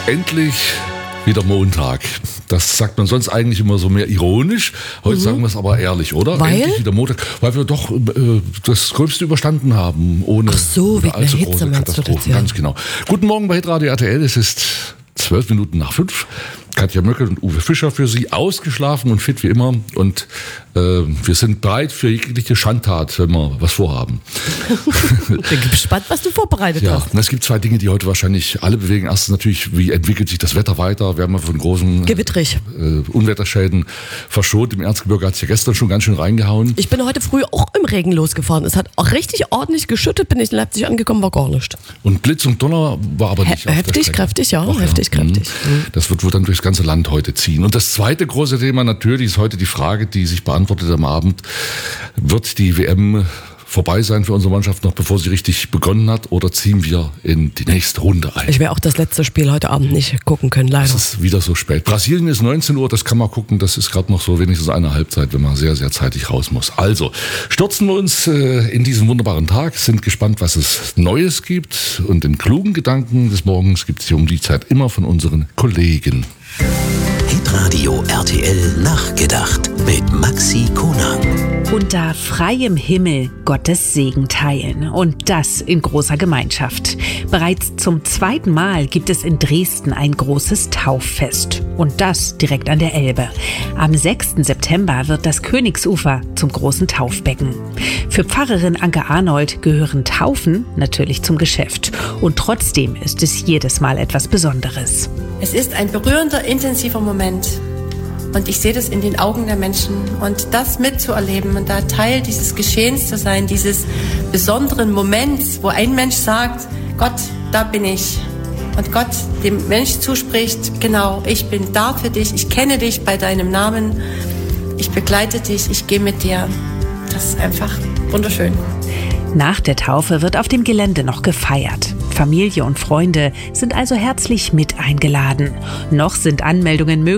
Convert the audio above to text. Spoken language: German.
Endlich wieder Montag. Das sagt man sonst eigentlich immer so mehr ironisch. Heute sagen wir es aber ehrlich, oder? Weil? Endlich wieder Montag. Weil wir doch das Gröbste überstanden haben. Ohne wegen allzu der große Hitze, meinst du das, Katastrophen. ja? Ganz genau. Guten Morgen bei Hitradio RTL. Es ist 12 Minuten nach 5. Katja Möckel und Uwe Fischer für Sie, ausgeschlafen und fit wie immer. Und wir sind bereit für jegliche Schandtat, wenn wir was vorhaben. Bin gespannt, was du vorbereitet Ja, hast. und es gibt zwei Dinge, die heute wahrscheinlich alle bewegen. Erstens natürlich, wie entwickelt sich das Wetter weiter? Wir haben ja von großen Gewittrig. Unwetterschäden verschont. Im Erzgebirge hat es ja gestern schon ganz schön reingehauen. Ich bin heute früh auch im Regen losgefahren. Es hat auch richtig ordentlich geschüttet, bin ich in Leipzig angekommen, war gar nicht. Und Blitz und Donner war aber nicht auf der Heftig, Strecke. kräftig, ja, Doch, heftig, kräftig. Das wird wohl dann durchs ganze Land heute ziehen. Und das zweite große Thema natürlich ist heute die Frage, die sich beantwortet am Abend. Wird die WM vorbei sein für unsere Mannschaft noch, bevor sie richtig begonnen hat, oder ziehen wir in die nächste Runde ein? Ich werde auch das letzte Spiel heute Abend nicht gucken können, leider. Es ist wieder so spät. Brasilien ist 19 Uhr, das kann man gucken. Das ist gerade noch so wenigstens eine Halbzeit, wenn man sehr, sehr zeitig raus muss. Also, stürzen wir uns in diesen wunderbaren Tag, sind gespannt, was es Neues gibt. Und den klugen Gedanken des Morgens gibt es hier um die Zeit immer von unseren Kollegen. Hitradio RTL nachgedacht mit Maxi Konag. Unter freiem Himmel Gottes Segen teilen und das in großer Gemeinschaft. Bereits zum 2. Mal gibt es in Dresden ein großes Tauffest und das direkt an der Elbe. Am 6. September wird das Königsufer zum großen Taufbecken. Für Pfarrerin Anke Arnold gehören Taufen natürlich zum Geschäft und trotzdem ist es jedes Mal etwas Besonderes. Es ist ein berührender, intensiver Moment. Und ich sehe das in den Augen der Menschen. Und das mitzuerleben und da Teil dieses Geschehens zu sein, dieses besonderen Moments, wo ein Mensch sagt, Gott, da bin ich. Und Gott dem Mensch zuspricht, genau, ich bin da für dich, ich kenne dich bei deinem Namen, ich begleite dich, ich gehe mit dir. Das ist einfach wunderschön. Nach der Taufe wird auf dem Gelände noch gefeiert. Familie und Freunde sind also herzlich mit eingeladen. Noch sind Anmeldungen möglich.